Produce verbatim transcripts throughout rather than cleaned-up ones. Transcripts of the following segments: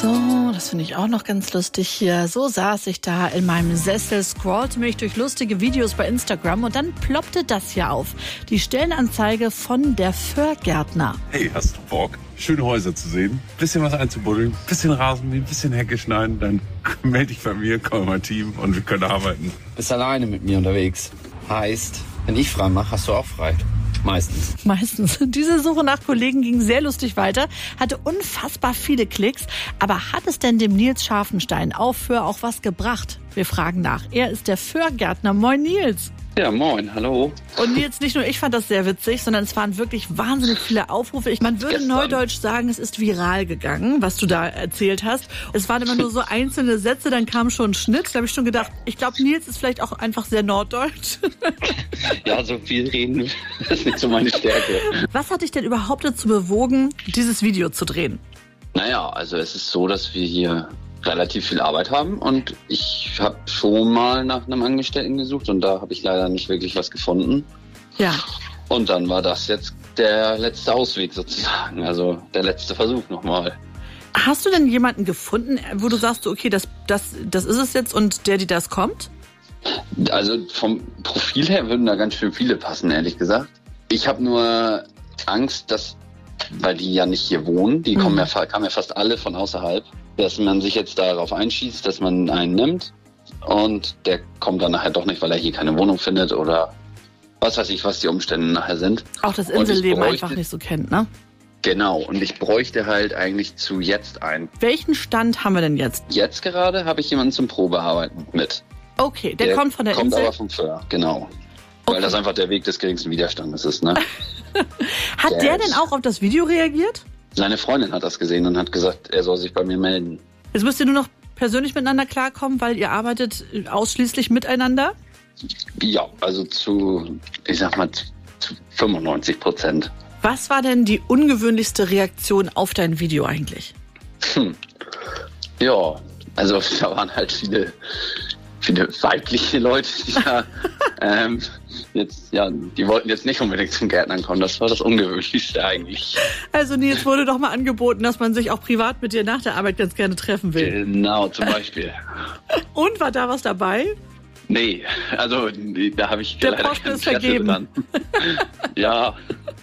So, das finde ich auch noch ganz lustig hier. So saß ich da in meinem Sessel, scrollte mich durch lustige Videos bei Instagram und dann ploppte das hier auf. Die Stellenanzeige von der Föhrgärtner. Hey, hast du Bock, schöne Häuser zu sehen? Bisschen was einzubuddeln, bisschen Rasen mähen, bisschen Hecke schneiden, dann melde dich bei mir, komm in mein Team und wir können arbeiten. Bist alleine mit mir unterwegs. Heißt, wenn ich frei mache, hast du auch frei. Meistens. Meistens. Diese Suche nach Kollegen ging sehr lustig weiter, hatte unfassbar viele Klicks. Aber hat es denn dem Nils Scharfenstein auf Föhr auch was gebracht? Wir fragen nach. Er ist der Föhrgärtner. Moin Nils. Ja, moin, hallo. Und Nils, nicht nur ich fand das sehr witzig, sondern es waren wirklich wahnsinnig viele Aufrufe. Ich, man würde Gestern. neudeutsch sagen, es ist viral gegangen, was du da erzählt hast. Es waren immer nur so einzelne Sätze, dann kam schon ein Schnitt. Da habe ich schon gedacht, ich glaube, Nils ist vielleicht auch einfach sehr norddeutsch. Ja, so viel reden ist nicht so meine Stärke. Was hat dich denn überhaupt dazu bewogen, dieses Video zu drehen? Naja, also es ist so, dass wir hier relativ viel Arbeit haben und ich habe schon mal nach einem Angestellten gesucht und da habe ich leider nicht wirklich was gefunden. Ja. Und dann war das jetzt der letzte Ausweg sozusagen, also der letzte Versuch nochmal. Hast du denn jemanden gefunden, wo du sagst, okay, das, das, das ist es jetzt und der, die das kommt? Also vom Profil her würden da ganz schön viele passen, ehrlich gesagt. Ich habe nur Angst, dass, weil die ja nicht hier wohnen, die mhm. kommen ja, kamen ja fast alle von außerhalb, dass man sich jetzt darauf einschießt, dass man einen nimmt und der kommt dann nachher doch nicht, weil er hier keine Wohnung findet oder was weiß ich, was die Umstände nachher sind. Auch das Inselleben bräuchte, einfach nicht so kennt, ne? Genau, und ich bräuchte halt eigentlich zu jetzt einen. Welchen Stand haben wir denn jetzt? Jetzt gerade habe ich jemanden zum Probearbeiten mit. Okay, der, der kommt von der kommt Insel? Kommt aber vom Föhr, genau. Okay. Weil das einfach der Weg des geringsten Widerstandes ist, ne? Hat der, der denn auch auf das Video reagiert? Seine Freundin hat das gesehen und hat gesagt, er soll sich bei mir melden. Jetzt müsst ihr nur noch persönlich miteinander klarkommen, weil ihr arbeitet ausschließlich miteinander? Ja, also zu, ich sag mal, zu fünfundneunzig Prozent. Was war denn die ungewöhnlichste Reaktion auf dein Video eigentlich? Hm. Ja, also da waren halt viele, viele weibliche Leute, die da ähm, jetzt, ja, die wollten jetzt nicht unbedingt zum Gärtnern kommen. Das war das Ungewöhnlichste eigentlich. Also Nils, wurde doch mal angeboten, dass man sich auch privat mit dir nach der Arbeit ganz gerne treffen will. Genau, zum Beispiel. Und war da was dabei? Nee, also da habe ich der leider Posten kein ist Interesse vergeben. dran. Ja.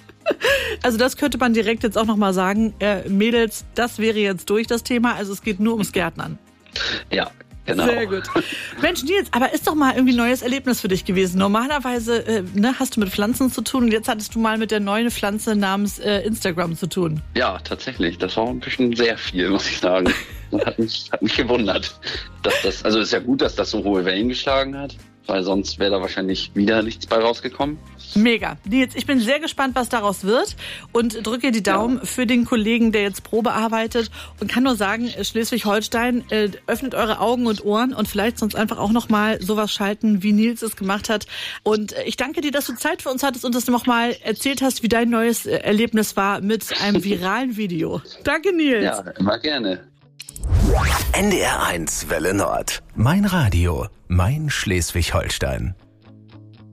Also das könnte man direkt jetzt auch nochmal sagen. Äh, Mädels, das wäre jetzt durch das Thema. Also es geht nur ums Gärtnern. Ja, genau. Sehr gut. Mensch, Nils, aber ist doch mal irgendwie ein neues Erlebnis für dich gewesen. Normalerweise äh, ne, hast du mit Pflanzen zu tun und jetzt hattest du mal mit der neuen Pflanze namens äh, Instagram zu tun. Ja, tatsächlich. Das war ein bisschen sehr viel, muss ich sagen. Das hat mich, hat mich gewundert. Dass das, also es ist ja gut, dass das so hohe Wellen geschlagen hat, weil sonst wäre da wahrscheinlich wieder nichts bei rausgekommen. Mega. Nils, ich bin sehr gespannt, was daraus wird und drücke die Daumen ja. für den Kollegen, der jetzt Probe arbeitet und kann nur sagen, Schleswig-Holstein, äh, öffnet eure Augen und Ohren und vielleicht sonst einfach auch nochmal sowas schalten, wie Nils es gemacht hat. Und ich danke dir, dass du Zeit für uns hattest und dass du nochmal erzählt hast, wie dein neues Erlebnis war mit einem viralen Video. Danke, Nils. Ja, immer gerne. N D R eins Welle Nord. Mein Radio, mein Schleswig-Holstein.